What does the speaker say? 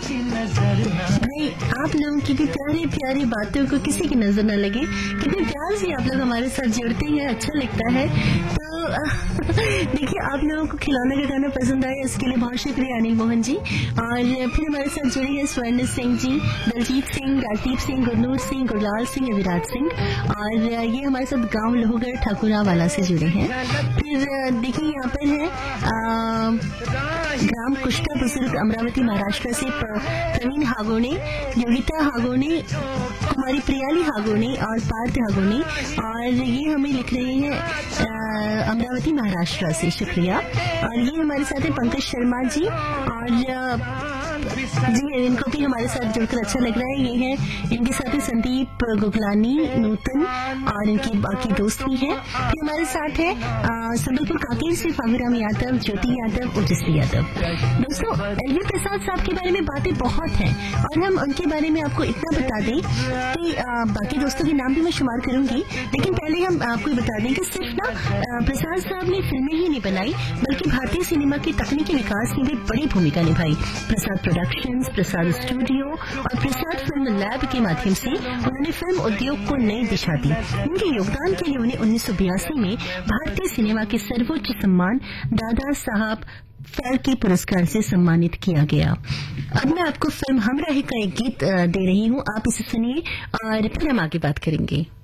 भाई आप लोगों की भी प्यारी प्यारी बातों को किसी की नजर न लगे, कितने प्यार से आप लोग हमारे साथ जुड़ते हैं, अच्छा लगता है। तो देखिए, आप लोगों को खिलौने का गाना पसंद आया, इसके लिए बहुत शुक्रिया अनिल मोहन जी। और फिर हमारे साथ जुड़े हैं स्वर्ण सिंह जी, दलजीत सिंह, राजदीप सिंह, गुरनूर सिंह, गुरलाल सिंह, विराट सिंह, और ये हमारे साथ गांव लोहगढ़ ठाकुरावाला से जुड़े हैं। फिर देखिए यहाँ पर है ग्राम कुष्टा बुजुर्ग अमरावती महाराष्ट्र से प्रवीण हागोने, योगिता हागोने, कुमारी प्रियाली हागोने और पार्थ हागोने, और ये हमें लिख रहे हैं अमरावती महाराष्ट्र से, शुक्रिया। और ये हमारे साथ है पंकज शर्मा जी, और जी इनको भी हमारे साथ जुड़कर अच्छा लग रहा है। ये है इनके साथ ही संदीप गुगलानी, नूतन और इनके बाकी दोस्त भी हैं। फिर हमारे साथ है संबलपुर कांकेर से फागुराम यादव, ज्योति यादव, ओजस्वी यादव। दोस्तों, एलवी प्रसाद साहब के बारे में बातें बहुत हैं, और हम उनके बारे में आपको इतना बता दें कि बाकी दोस्तों के नाम भी मैं शुमार करूंगी, लेकिन पहले हम आपको बता दें कि सिर्फ ना प्रसाद साहब ने फिल्में ही नहीं बनाई, बल्कि भारतीय सिनेमा के तकनीकी विकास में भी बड़ी भूमिका निभाई। प्रसाद प्रोडक्शंस, प्रसाद स्टूडियो और प्रसाद फिल्म लैब के माध्यम से उन्होंने फिल्म उद्योग को नई दिशा दी। उनके योगदान के लिए उन्हें 1982 में भारतीय सिनेमा के सर्वोच्च सम्मान दादा साहब फाल्के पुरस्कार से सम्मानित किया गया। अब मैं आपको फिल्म हमराही का एक गीत दे रही हूँ, आप इसे सुनिए और फिर हम आगे बात करेंगे।